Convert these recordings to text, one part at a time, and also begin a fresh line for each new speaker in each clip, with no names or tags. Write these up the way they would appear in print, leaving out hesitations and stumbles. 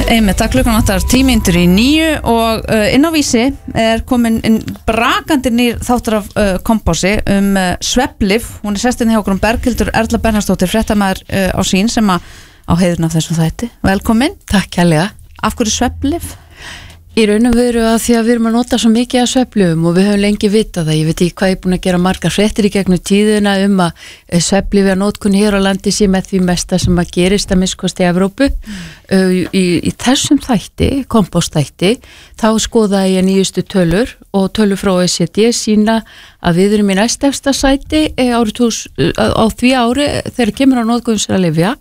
Einmitt, takk klukkan 8:10 og inn á Vísi komin inn brakandi nýr þáttur af kompási svefnlyf. Hún sestin hjá okkur Berghildur Erla Bernharðsdóttir, fréttamaður á Sín sem á heiðurinn af þessum þætti. Velkomin.
Takk kærlega.
Af hverju svefnlyf?
Í raun og veru að því að við erum að nota svo mikið af svefnlyfum og við höfum lengi vitað það. Ég veit ekki hvað ég er búin að gera margar fréttir í gegnum tíðina að svefnlyfja notkun hér á landi sé með því mesta sem að gerist að minnst í Evrópu. Í þessum þætti, kompástþætti, þá skoðaði ég nýjustu tölur og tölur frá OECD sína að við erum í næstefsta sæti á því ári þegar kemur á notkun þessara lyfja.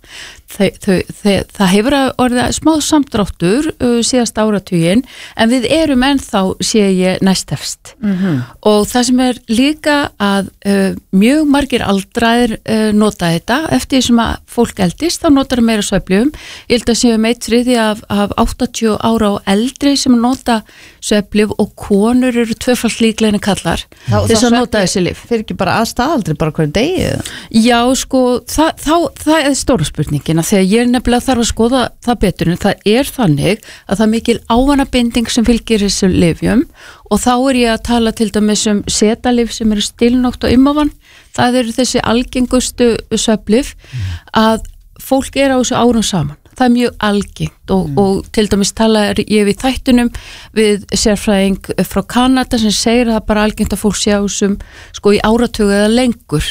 Það hefur orðið smá samdráttur síðast áratuginn en við erum ennþá sé ég næstefst og það sem líka að mjög margir aldraðir nota þetta eftir því sem að fólk eldist þá notar meira svefnlyfum. Ég held að séum 1/3 af 80 ára og eldri sem nota svefnlyf og konur eru tvöfalt líklegri en kallar þess að nota þessi lyf.
Fyrir ekki bara að staðaldri bara hverju degi?
Já, sko, það stóra spurningin þegar ég nefnilega þarf að skoða það betur en það þannig að það mikil ávanabinding sem fylgir þessu lyfjum og þá ég að tala til dæmis setalyf sem eru stilnótt og immávan. Það eru þessi algengustu svefnlyf að fólk á þessu árum saman. Það mjög algengt og til dæmis tala ég við þættunum við sérfræðing frá Kanada sem segir að það bara algengt að fólk sé á þessum í áratugu eða lengur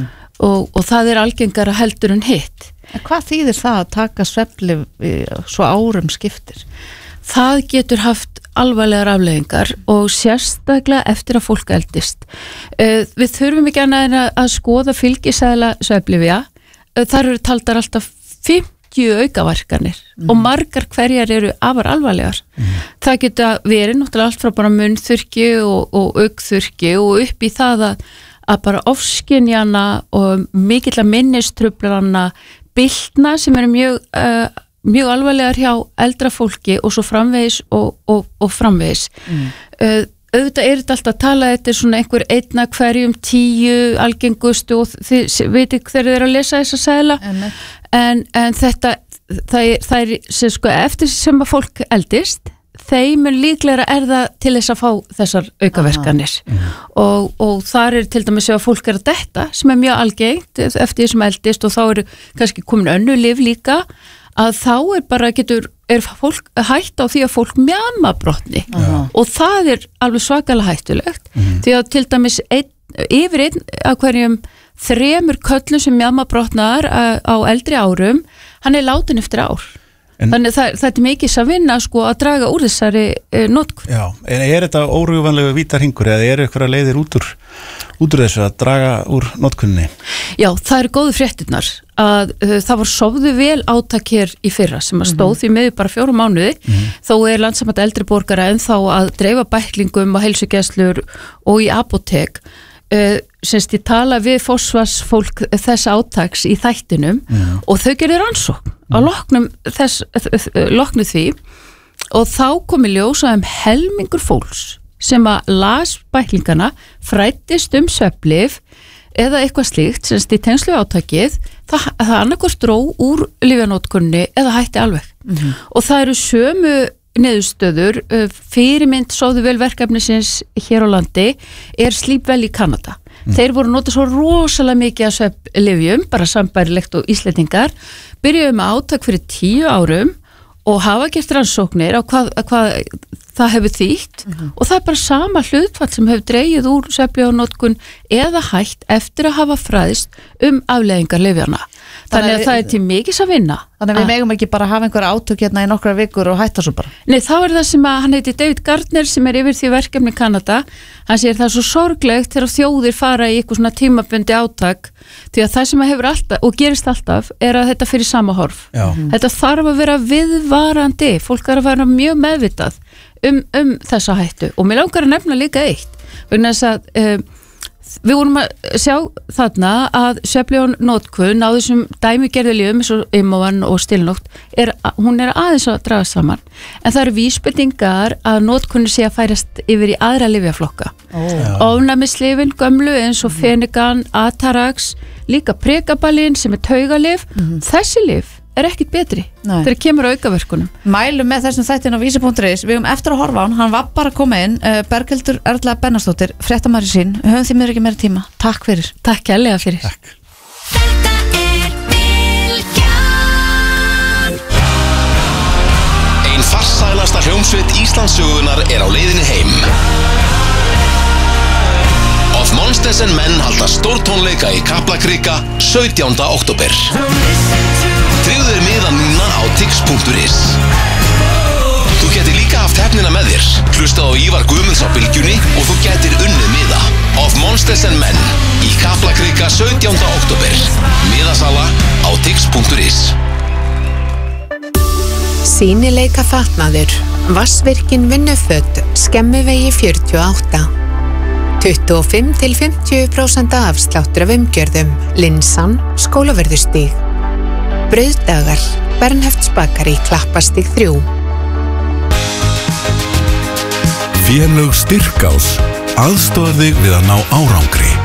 og það algengara heldur en hitt.
En hvað þýðir það að taka svefnlyf svo árum skiptir?
Það getur haft alvarlegar afleiðingar og sérstaklega eftir að fólk eldist. Við þurfum ekki annað að skoða fylgiseðla svefnlyfja. Þar eru taldar alltaf 50 aukaverkanir og margar hverjar eru afar alvarlegar. Það geta verið náttúrulega allt frá bara munnþurrki og augþurrki og upp í það að bara ofskynjana og mikilla minnistruflana byltna sem eru mjög alvarlegar hjá eldra fólki og svo framvegis og framvegis. Auðvitað þetta alltaf að tala þetta svona einhver 1 af hverjum 10 algengustu og þið veitir þegar þið að lesa þessa seðla en þetta það sem eftir sem að fólk eldist þeim líklega það til þess að fá þessar aukaverkanir og þar til dæmis ef að fólk að detta sem mjög algengt eftir því sem eldist og þá eru kannski komin önnur lyf líka að þá bara fólk hætt á því að fólk mjamabrotni og það alveg svakalega hættulegt því að til dæmis yfir 1 af hverjum 3 köllum sem mjamabrotnar á eldri árum hann látin eftir ár. Þannig það mikið að vinna að draga úr þessari notkun. Já,
en þetta órjúvanlegu vítarhingur eða eitthvað leiðir út úr þessu að draga úr notkunni?
Já, það góðu fréttirnar að það var sofðu vel átak hér í fyrra sem að stóð því miður bara 4 mánuði þó Landssamband eldri borgara ennþá að dreifa bæklingum og heilsugæslur og í apótek. Semst ég tala við forsvarsfólk þess átaks í þættinum og þau gerðu rannsókn á loknu því og þá komi ljós að helmingur fólks sem að las bæklingana fræddist svefnlyf eða eitthvað slíkt semst í tengslu átakið það annarkvort dró úr lyfjanótkunni eða hætti alveg og það eru sömu niðurstöður fyrirmynd sofðu vel verkefnisins hér á landi Sleep Well í Kanada. Þeir voru nota svo rosalega mikið af svefnlyfjum, bara sambærilegt og Íslendingar, byrjuðu með átak fyrir 10 árum og hafa gert rannsóknir á hvað það hefur þýtt og það bara sama hlutfall sem hefur dregið úr svefnlyfjanotkun eða hætt eftir að hafa fræðst afleiðingar lyfjanna. Þannig að það til mikils að vinna.
Þannig að við megum ekki bara hafa einhver átök hérna í nokkra vikur og hætta svo bara.
Nei, þá það sem að hann heiti David Gardner sem yfir því verkefni í Kanada. Hann segir það svo sorglegt þegar þjóðir fara í eitthvað svona tímabundi átak því að það sem að hefur alltaf og gerist alltaf að þetta fyrir sama horf. Þetta þarf að vera viðvarandi. Fólk þarf að vera mjög meðvitað þessa hættu og mér langar að nefna líka eitt vegna þess að við vorum að sjá þarna að svefnlyfjanotkun á þessum dæmigerðulyfjum eins og immávan og stilnótt hún aðeins að draga saman en það eru vísbendingar að notkunni sé að færast yfir í aðra lyfjaflokka ofnæmislyfin gömlu eins og Fenegan, Atarax líka Pregabalin sem taugalyf þessi lyf er ekkit betri
Nei.
þegar kemur aukaverkunum.
Mælum með þessum þættin á vísi.is. Við höfum eftir að horfa á hann var bara að koma inn, Berghildur Erla Bernharðsdóttir, fréttamaður í sín. Höfum því mér ekki meira tíma. Takk fyrir.
Takk kærlega fyrir.
Takk.
Þetta er Bylgjan.
Ein farsælasta hljómsveit Íslandssögunar er á leiðinni heim. Of Monsters and Men halda stórtónleika í Kaplakrika 17. október. Tryggðu þér miða núna á tix.is. Þú getur líka haft hefnina með þér. Hlustað á Ívar Guðmunds á Bylgjunni og þú getur unnið miða. Of Monsters and Men í Kaplakrika 17. október. Miðasala á tix.is.
Sýnileika fatnaður, Vatnsvirkjun vinnuföt, Skemmuvegi 48. 25-50% afsláttur af umgjörðum, Linsan, Skólavörðustíg. Brauðdagar, Bernhöftsbakari, Klappastíg 3.
Félög Styrkás aðstoðar þig við að ná árangri.